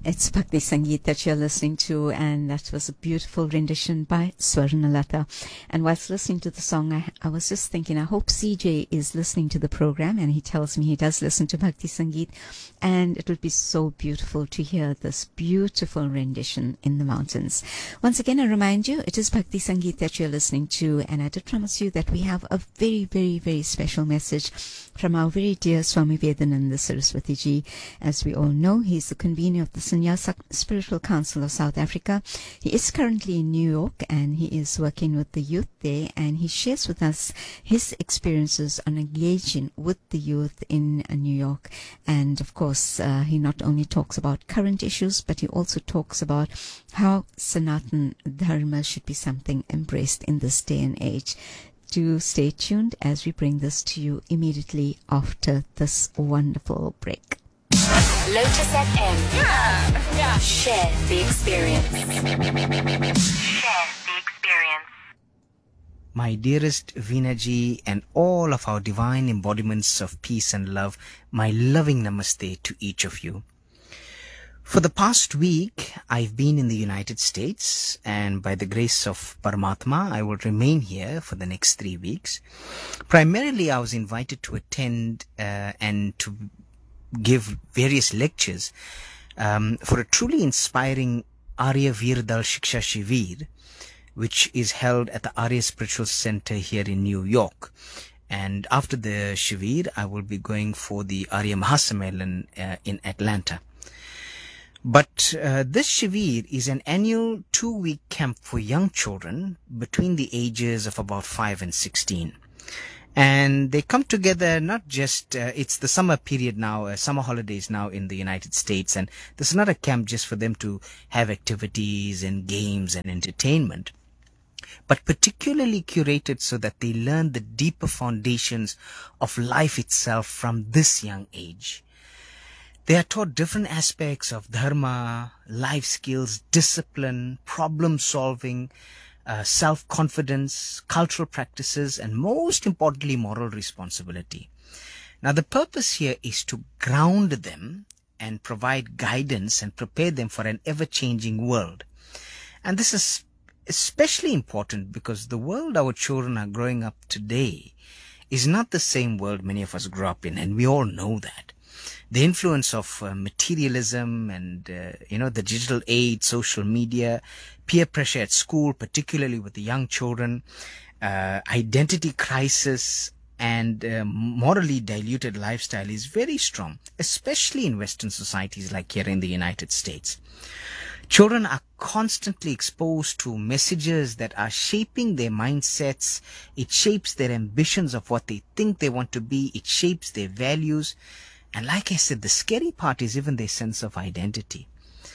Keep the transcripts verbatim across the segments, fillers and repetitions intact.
It's Bhakti Sangeet that you're listening to, and that was a beautiful rendition by Swarnalata. And whilst listening to the song, I, I was just thinking, I hope C J is listening to the program, and he tells me he does listen to Bhakti Sangeet, and it would be so beautiful to hear this beautiful rendition in the mountains. Once again, I remind you, it is Bhakti Sangeet that you're listening to, and I did promise you that we have a very, very, very special message from our very dear Swami Vedananda Saraswati Ji. As we all know, he's the convener of the Sannyasa Spiritual Council of South Africa. He is currently in New York, and he is working with the youth there, and he shares with us his experiences on engaging with the youth in uh, New York. And of course, uh, he not only talks about current issues, but he also talks about how Sanatan Dharma should be something embraced in this day and age. Do stay tuned as we bring this to you immediately after this wonderful break. Lotus F M. Yeah, yeah. Share the experience. Share the experience. My dearest Veena-ji and all of our divine embodiments of peace and love, my loving namaste to each of you. For the past week, I've been in the United States, and by the grace of Paramatma, I will remain here for the next three weeks. Primarily, I was invited to attend uh, and to give various lectures um, for a truly inspiring Arya Veerdal Shiksha Shivir, which is held at the Arya Spiritual Center here in New York. And after the Shivir, I will be going for the Arya Mahasammelan uh, in Atlanta. But uh, this Shivir is an annual two-week camp for young children between the ages of about five and sixteen. And they come together not just, uh, it's the summer period now, uh, summer holidays now in the United States. And this is not a camp just for them to have activities and games and entertainment, but particularly curated so that they learn the deeper foundations of life itself from this young age. They are taught different aspects of dharma, life skills, discipline, problem solving, uh, self-confidence, cultural practices, and most importantly, moral responsibility. Now, the purpose here is to ground them and provide guidance and prepare them for an ever-changing world. And this is especially important because the world our children are growing up today is not the same world many of us grew up in, and we all know that. The influence of uh, materialism and, uh, you know, the digital age, social media, peer pressure at school, particularly with the young children, uh, identity crisis, and uh, morally diluted lifestyle is very strong, especially in Western societies like here in the United States. Children are constantly exposed to messages that are shaping their mindsets. It shapes their ambitions of what they think they want to be. It shapes their values. And like I said, the scary part is even their sense of identity.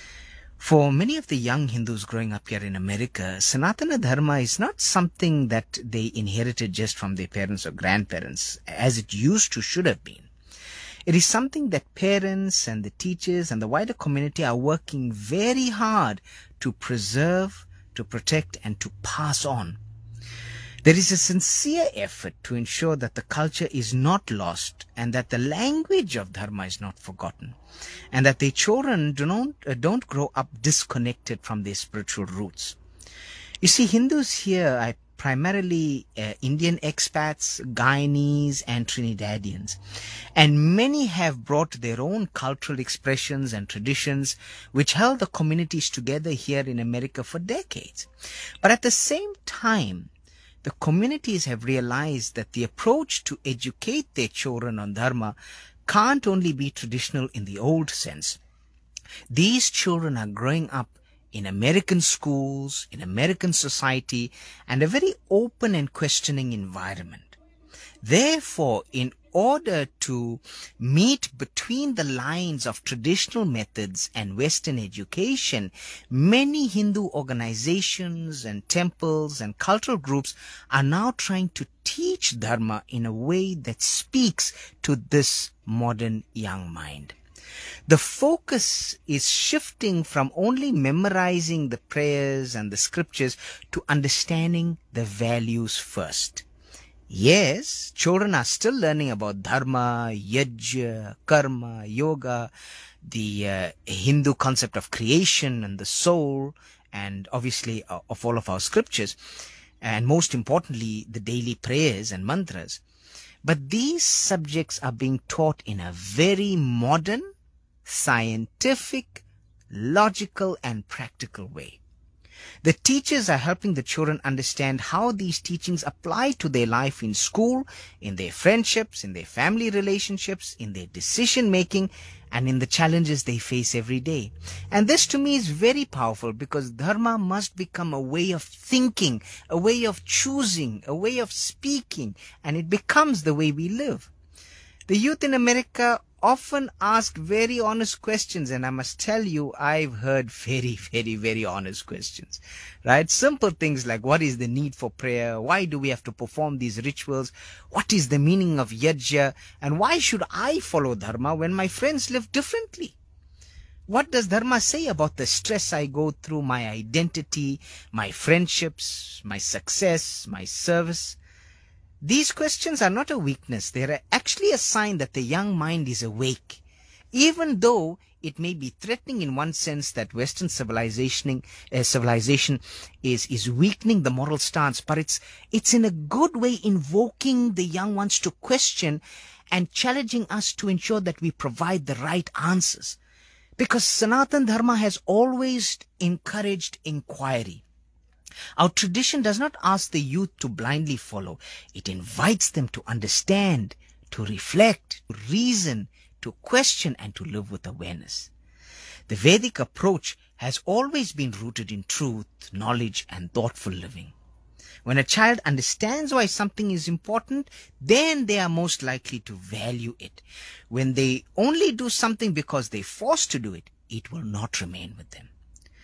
For many of the young Hindus growing up here in America, Sanatana Dharma is not something that they inherited just from their parents or grandparents, as it used to should have been. It is something that parents and the teachers and the wider community are working very hard to preserve, to protect, and to pass on. There is a sincere effort to ensure that the culture is not lost and that the language of Dharma is not forgotten, and that the children do not, uh, don't grow up disconnected from their spiritual roots. You see, Hindus here are primarily uh, Indian expats, Guyanese, and Trinidadians, and many have brought their own cultural expressions and traditions which held the communities together here in America for decades. But at the same time, the communities have realized that the approach to educate their children on Dharma can't only be traditional in the old sense. These children are growing up in American schools, in American society, and a very open and questioning environment. Therefore, in order to meet between the lines of traditional methods and Western education, many Hindu organizations and temples and cultural groups are now trying to teach Dharma in a way that speaks to this modern young mind. The focus is shifting from only memorizing the prayers and the scriptures to understanding the values first. Yes, children are still learning about dharma, yajna, karma, yoga, the uh, Hindu concept of creation and the soul, and obviously uh, of all of our scriptures, and most importantly, the daily prayers and mantras. But these subjects are being taught in a very modern, scientific, logical, and practical way. The teachers are helping the children understand how these teachings apply to their life in school, in their friendships, in their family relationships, in their decision making, and in the challenges they face every day. And this to me is very powerful, because dharma must become a way of thinking, a way of choosing, a way of speaking, and it becomes the way we live. The youth in America often ask very honest questions, and I must tell you, I've heard very, very, very honest questions, right? Simple things like, what is the need for prayer? Why do we have to perform these rituals? What is the meaning of yajna? And why should I follow dharma when my friends live differently? What does dharma say about the stress I go through, my identity, my friendships, my success, my service? These questions are not a weakness. They are actually a sign that the young mind is awake. Even though it may be threatening in one sense that Western civilization, uh, civilization is, is weakening the moral stance, but it's, it's in a good way invoking the young ones to question and challenging us to ensure that we provide the right answers. Because Sanatan Dharma has always encouraged inquiry. Our tradition does not ask the youth to blindly follow. It invites them to understand, to reflect, to reason, to question, and to live with awareness. The Vedic approach has always been rooted in truth, knowledge, and thoughtful living. When a child understands why something is important, then they are most likely to value it. When they only do something because they're forced to do it, it will not remain with them.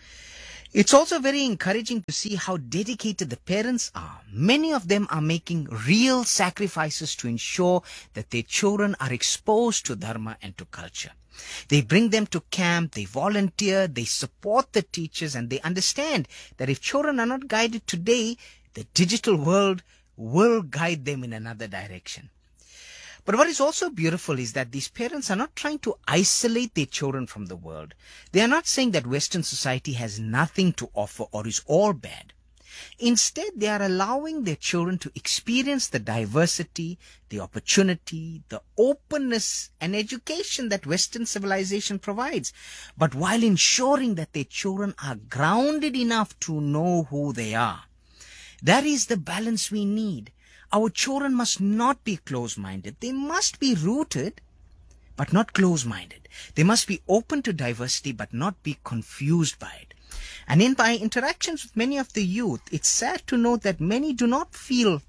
It's also very encouraging to see how dedicated the parents are. Many of them are making real sacrifices to ensure that their children are exposed to dharma and to culture. They bring them to camp, they volunteer, they support the teachers, and they understand that if children are not guided today, the digital world will guide them in another direction. But what is also beautiful is that these parents are not trying to isolate their children from the world. They are not saying that Western society has nothing to offer or is all bad. Instead, they are allowing their children to experience the diversity, the opportunity, the openness and education that Western civilization provides, but while ensuring that their children are grounded enough to know who they are. That is the balance we need. Our children must not be close-minded. They must be rooted, but not close-minded. They must be open to diversity, but not be confused by it. And in my interactions with many of the youth, it's sad to note that many do not feel,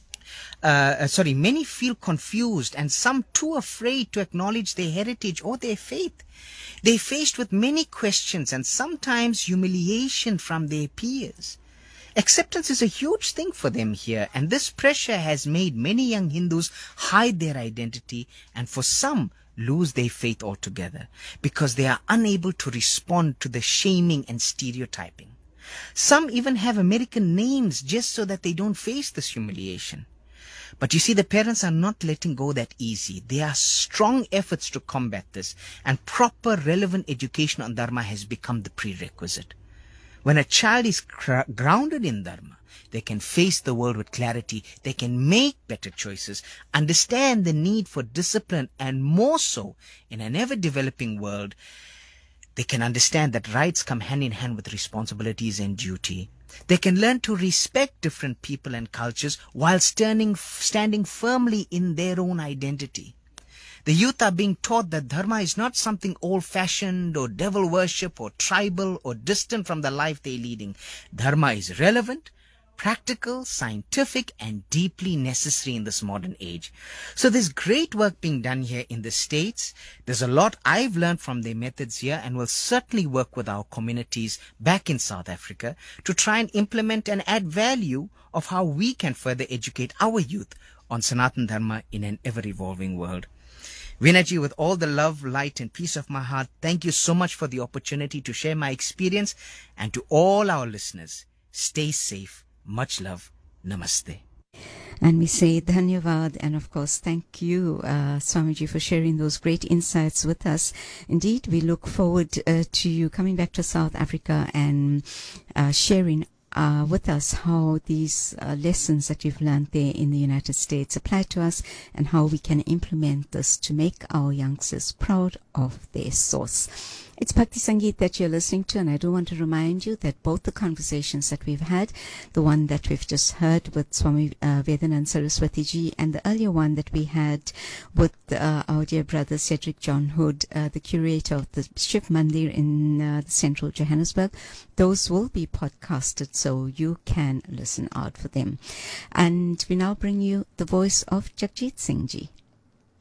uh, sorry, many feel confused and some too afraid to acknowledge their heritage or their faith. They're faced with many questions and sometimes humiliation from their peers. Acceptance is a huge thing for them here, and this pressure has made many young Hindus hide their identity and for some lose their faith altogether because they are unable to respond to the shaming and stereotyping. Some even have American names just so that they don't face this humiliation. But you see, the parents are not letting go that easy. There are strong efforts to combat this, and proper relevant education on Dharma has become the prerequisite. When a child is cr- grounded in Dharma, they can face the world with clarity, they can make better choices, understand the need for discipline, and more so, in an ever-developing world, they can understand that rights come hand in hand with responsibilities and duty. They can learn to respect different people and cultures while standing, standing firmly in their own identity. The youth are being taught that Dharma is not something old-fashioned or devil worship or tribal or distant from the life they're leading. Dharma is relevant, practical, scientific, and deeply necessary in this modern age. So there's great work being done here in the States. There's a lot I've learned from their methods here, and will certainly work with our communities back in South Africa to try and implement and add value of how we can further educate our youth on Sanatan Dharma in an ever-evolving world. Vinaji, with all the love, light, and peace of my heart, thank you so much for the opportunity to share my experience. And to all our listeners, stay safe. Much love. Namaste. And we say dhanyavad, and of course thank you, uh, Swamiji, for sharing those great insights with us. Indeed, we look forward uh, to you coming back to South Africa and uh, sharing uh, with us how these uh, lessons that you've learned there in the United States apply to us, and how we can implement this to make our youngsters proud of their source. It's Bhakti Sangeet that you're listening to, and I do want to remind you that both the conversations that we've had, the one that we've just heard with Swami uh, Vedanand Saraswati Ji, and the earlier one that we had with uh, our dear brother Cedric John Hood, uh, the curator of the Shiv Mandir in uh, the central Johannesburg, those will be podcasted, so you can listen out for them. And we now bring you the voice of Jagjit Singh Ji.